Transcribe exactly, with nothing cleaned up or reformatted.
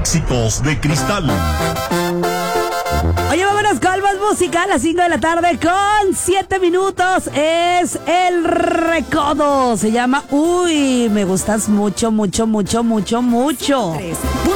Éxitos de Cristal. Oye, vámonos con más música a las cinco de la tarde con siete minutos. Es El Recodo. Se llama Uy, me gustas mucho, mucho, mucho, mucho, mucho.